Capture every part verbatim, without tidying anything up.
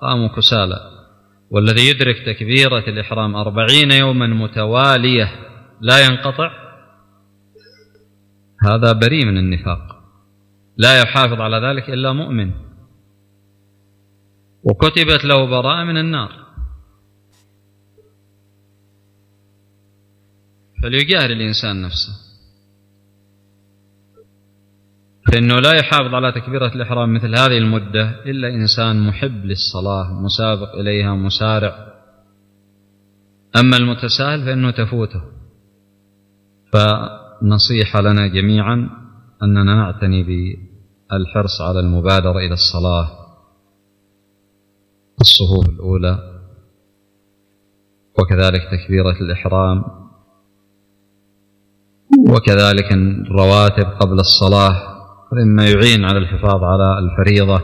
قاموا كسالى. والذي يدرك تكبيرة الإحرام أربعين يوما متوالية لا ينقطع هذا بريء من النفاق، لا يحافظ على ذلك إلا مؤمن، وكتبت له براءة من النار. فليجاهد الإنسان نفسه، فإنه لا يحافظ على تكبيرة الإحرام مثل هذه المدة إلا إنسان محب للصلاة مسابق إليها مسارع. أما المتساهل فإنه تفوته. فنصيحة لنا جميعا أننا نعتني بالحرص على المبادرة إلى الصلاة الصفوف الأولى، وكذلك تكبيرة الإحرام، وكذلك الرواتب قبل الصلاة، مما يعين على الحفاظ على الفريضة.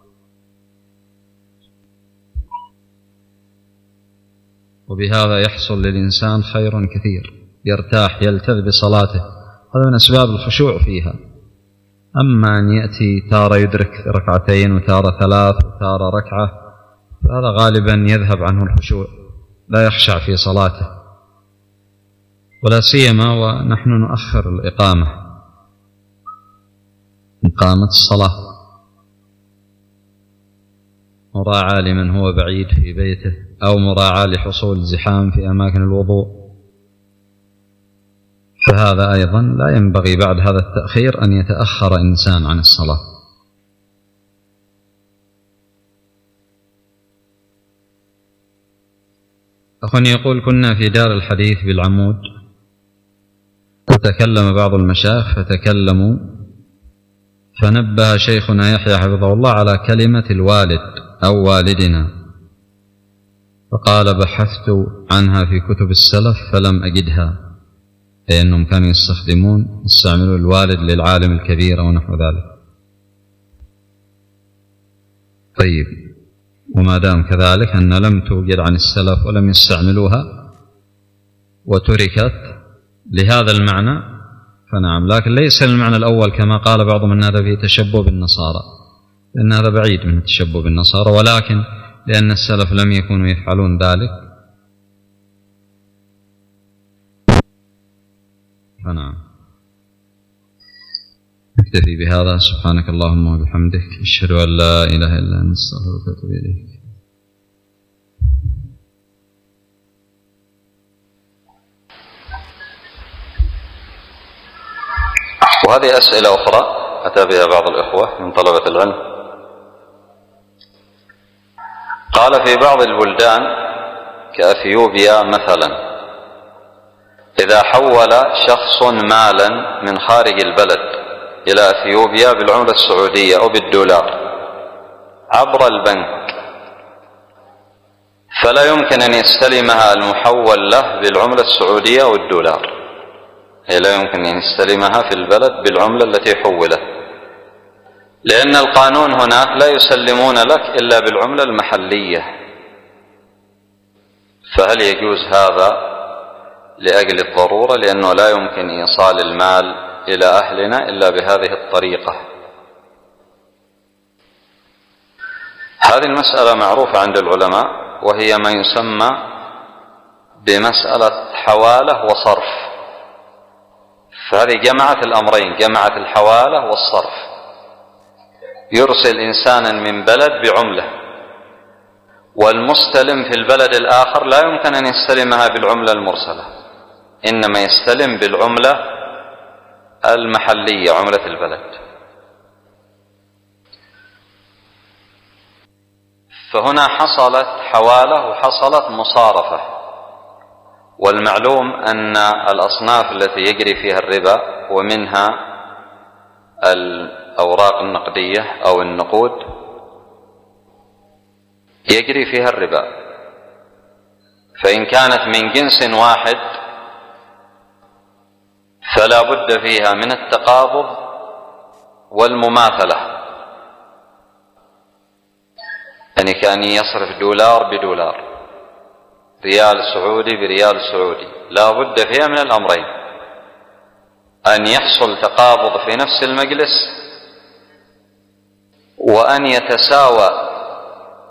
وبهذا يحصل للإنسان خير كثير، يرتاح يلتذ بصلاته، هذا من أسباب الخشوع فيها. أما أن يأتي تارة يدرك ركعتين وتارة ثلاث وتارة ركعة، فهذا غالبا يذهب عنه الخشوع، لا يخشع في صلاته، ولا سيما ونحن نؤخر الإقامة، إقامة الصلاة، مراعاة لمن هو بعيد في بيته، أو مراعاة لحصول زحام في أماكن الوضوء. فهذا أيضا لا ينبغي بعد هذا التأخير أن يتأخر إنسان عن الصلاة. أخواني يقول: كنا في دار الحديث بالعمود، وتكلم بعض المشايخ فتكلموا، فنبه شيخنا يحيى حفظه الله على كلمة الوالد أو والدنا، فقال: بحثت عنها في كتب السلف فلم أجدها، لأنهم كانوا يستخدمون يستعملوا الوالد للعالم الكبير أو نحو ذلك. طيب، وما دام كذلك أن لم توجد عن السلف ولم يستعملوها وتركت لهذا المعنى فنعم، لكن ليس المعنى الأول كما قال بعضهم أن هذا فيه تشبه بالنصارى، لأن هذا بعيد من التشبه بالنصارى، ولكن لأن السلف لم يكونوا يفعلون ذلك فنعم. نكتفي بهذا. سبحانك اللهم وبحمدك، أشهد أن لا إله إلا أنت، أستغفرك وأتوب إليك. وهذه أسئلة أخرى أتى بها بعض الإخوة من طلبة العلم. قال: في بعض البلدان كأثيوبيا مثلا، إذا حول شخص مالا من خارج البلد إلى أثيوبيا بالعملة السعودية أو بالدولار عبر البنك، فلا يمكن أن يستلمها المحول له بالعملة السعودية أو الدولار، هي لا يمكن أن يستلمها في البلد بالعملة التي حولت، لأن القانون هناك لا يسلمون لك إلا بالعملة المحلية. فهل يجوز هذا لأجل الضرورة، لأنه لا يمكن إيصال المال إلى أهلنا إلا بهذه الطريقة؟ هذه المسألة معروفة عند العلماء، وهي ما يسمى بمسألة حوالة وصرف. فهذه جمعت الأمرين، جمعت الحوالة والصرف. يرسل إنسانا من بلد بعملة، والمستلم في البلد الآخر لا يمكن أن يستلمها بالعملة المرسلة، إنما يستلم بالعملة المحلية، عملة البلد. فهنا حصلت حوالة وحصلت مصارفة. والمعلوم أن الأصناف التي يجري فيها الربا، ومنها الأوراق النقدية أو النقود، يجري فيها الربا. فإن كانت من جنس واحد فلا بد فيها من التقابض والمماثلة، يعني كأن يصرف دولار بدولار، ريال سعودي بريال سعودي، لا بد فيها من الأمرين: أن يحصل تقابض في نفس المجلس، وأن يتساوى